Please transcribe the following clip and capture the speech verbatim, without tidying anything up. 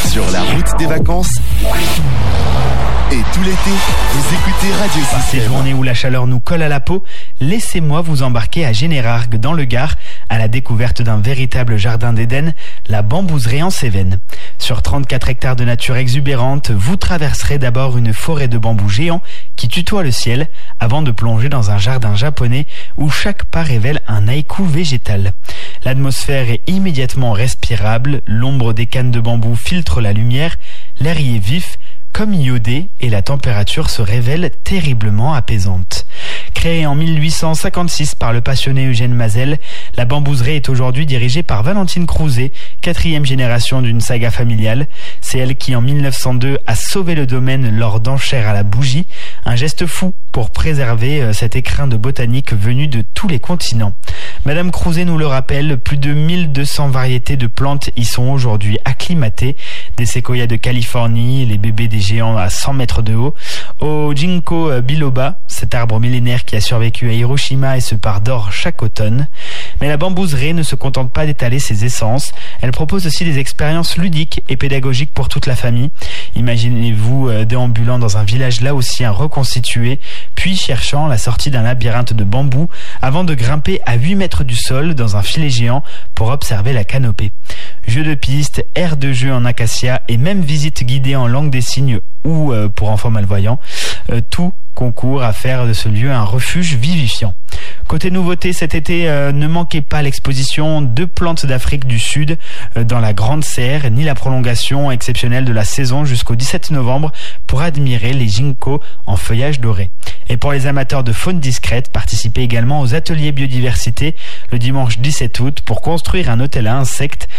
Sur la route des vacances et tout l'été, vous écoutez Radio Par ces journées où la chaleur nous colle à la peau, laissez-moi vous embarquer à Générargues dans le Gard à la découverte d'un véritable jardin d'Éden, la Bambouserie en Cévennes. Sur trente-quatre hectares de nature exubérante, vous traverserez d'abord une forêt de bambous géants qui tutoie le ciel avant de plonger dans un jardin japonais où chaque pas révèle un haïku végétal. L'atmosphère est immédiatement respirable, l'ombre des cannes de bambou filtre la lumière, l'air y est vif, comme iodé, et la température se révèle terriblement apaisante. Créée en mille huit cent cinquante-six par le passionné Eugène Mazel, la Bambouserie est aujourd'hui dirigée par Valentine Crouzet, quatrième génération d'une saga familiale. C'est elle qui, en mille neuf cent deux, a sauvé le domaine lors d'enchères à la bougie, un geste fou pour préserver cet écrin de botanique venu de tous les continents. Madame Crouzet nous le rappelle, plus de mille deux cents variétés de plantes y sont aujourd'hui acclimatées, des séquoias de Californie, les bébés des géants à cent mètres de haut, au ginkgo biloba, cet arbre millénaire qui a survécu à Hiroshima et se pare d'or chaque automne. Mais la Bambouserie ne se contente pas d'étaler ses essences, elle propose aussi des expériences ludiques et pédagogiques pour toute la famille. Imaginez-vous euh, déambulant dans un village laotien reconstitué, puis cherchant la sortie d'un labyrinthe de bambou avant de grimper à huit mètres du sol dans un filet géant pour observer la canopée. Jeux de piste, aires de jeu en acacia et même visite guidée en langue des signes ou euh, pour enfants malvoyants, euh, tout concourt à faire de ce lieu un refuge vivifiant. Côté nouveauté, cet été, euh, ne manquez pas l'exposition Deux plantes d'Afrique du Sud euh, dans la Grande Serre, ni la prolongation exceptionnelle de la saison jusqu'au dix-sept novembre pour admirer les ginkgos en feuillage doré. Et pour les amateurs de faune discrète, participez également aux ateliers biodiversité le dimanche dix-sept août pour construire un hôtel à insectes